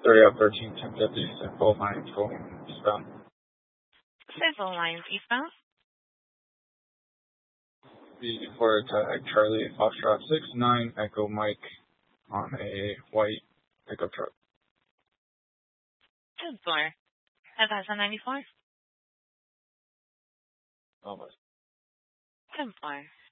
3 out of 13, 1050, simple lines going eastbound. Simple lines eastbound. Before tag Charlie Foxtrot 69 Echo Mike on a white pickup truck. 10-4. Advise on 94. Almost. 10-4.